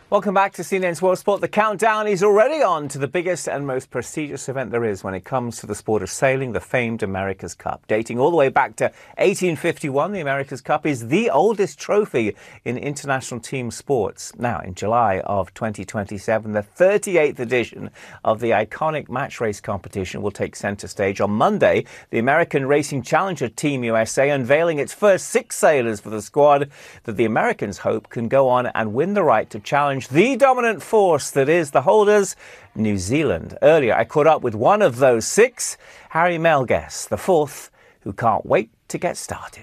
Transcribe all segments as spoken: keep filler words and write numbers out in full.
Welcome back to C N N's World Sport. The countdown is already on to the biggest and most prestigious event there is when it comes to the sport of sailing, the famed America's Cup. Dating all the way back to eighteen fifty-one, the America's Cup is the oldest trophy in international team sports. Now, in July of twenty twenty-seven, the thirty-eighth edition of the iconic match race competition will take centre stage. On Monday, the American Racing Challenger Team U S A unveiling its first six sailors for the squad that the Americans hope can go on and win the right to challenge the dominant force that is the holders, New Zealand. Earlier, I caught up with one of those six, Harry Melges, the fourth, who can't wait to get started.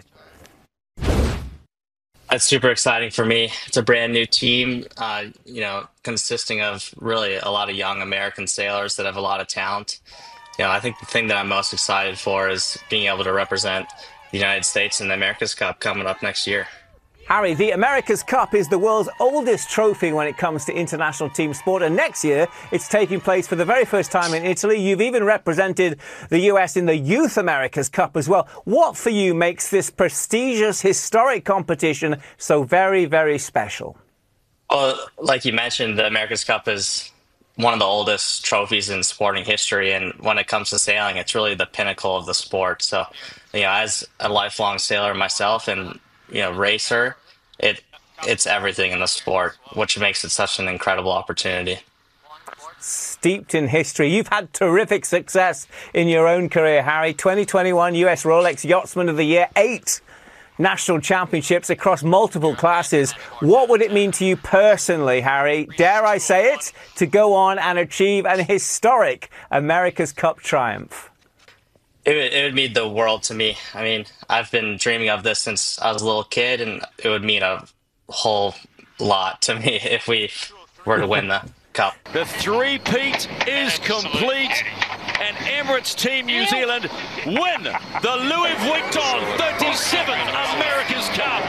It's super exciting for me. It's a brand new team, uh, you know, consisting of really a lot of young American sailors that have a lot of talent. You know, I think the thing that I'm most excited for is being able to represent the United States in the America's Cup coming up next year. Harry, the America's Cup is the world's oldest trophy when it comes to international team sport, and next year it's taking place for the very first time in Italy. You've even represented the U S in the Youth America's Cup as well. What for you makes this prestigious, historic competition so very, very special? Well, like you mentioned, the America's Cup is one of the oldest trophies in sporting history, and when it comes to sailing, it's really the pinnacle of the sport. So, you know, as a lifelong sailor myself and you know, racer, it it's everything in the sport, which makes it such an incredible opportunity. Steeped in history, you've had terrific success in your own career, Harry. twenty twenty-one U S Rolex Yachtsman of the Year, eight national championships across multiple classes. What would it mean to you personally, Harry, dare I say it, to go on and achieve an historic America's Cup triumph? It would, it would mean the world to me. I mean, I've been dreaming of this since I was a little kid, and it would mean a whole lot to me if we were to win the Cup. The three-peat is complete, and Emirates Team New Zealand win the Louis Vuitton thirty-seventh America's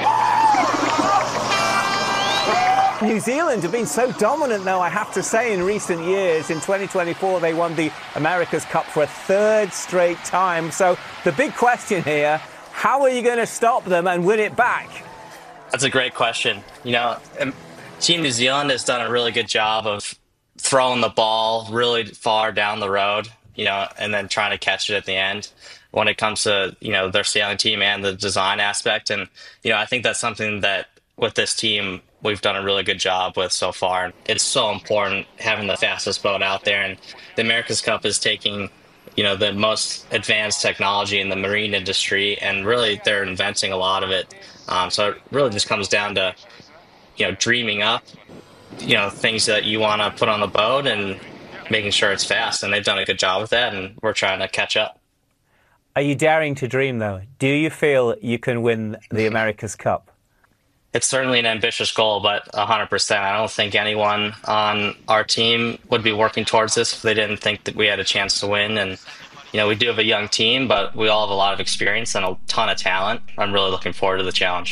Cup. New Zealand have been so dominant, though, I have to say, in recent years. In twenty twenty-four, they won the America's Cup for a third straight time. So the big question here, how are you going to stop them and win it back? That's a great question. You know, Team New Zealand has done a really good job of throwing the ball really far down the road, you know, and then trying to catch it at the end when it comes to, you know, their sailing team and the design aspect. And, you know, I think that's something that with this team, we've done a really good job with so far. It's so important having the fastest boat out there, and the America's Cup is taking, you know, the most advanced technology in the marine industry, and really they're inventing a lot of it. Um, so it really just comes down to, you know, dreaming up, you know, things that you want to put on the boat and making sure it's fast, and they've done a good job with that, and we're trying to catch up. Are you daring to dream, though? Do you feel you can win the America's Cup? It's certainly an ambitious goal, but one hundred percent. I don't think anyone on our team would be working towards this if they didn't think that we had a chance to win. And, you know, we do have a young team, but we all have a lot of experience and a ton of talent. I'm really looking forward to the challenge.